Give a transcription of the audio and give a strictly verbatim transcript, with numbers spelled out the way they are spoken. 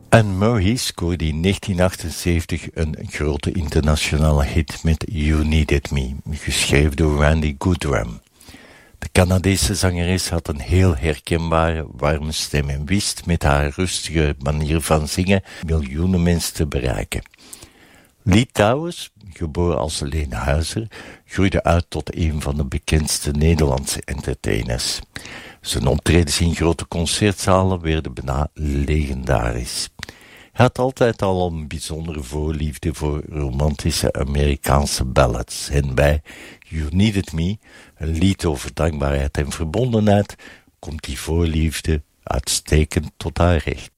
Anne Murray scoorde in negentien achtenzeventig een grote internationale hit met You Needed Me, geschreven door Randy Goodrum. De Canadese zangeres had een heel herkenbare, warme stem en wist met haar rustige manier van zingen miljoenen mensen te bereiken. Lee Towers, geboren als Leen Huizer, groeide uit tot een van de bekendste Nederlandse entertainers. Zijn optredens in grote concertzalen werden bijna legendarisch. Hij had altijd al een bijzondere voorliefde voor romantische Amerikaanse ballads. En bij You Needed Me, een lied over dankbaarheid en verbondenheid, komt die voorliefde uitstekend tot haar recht.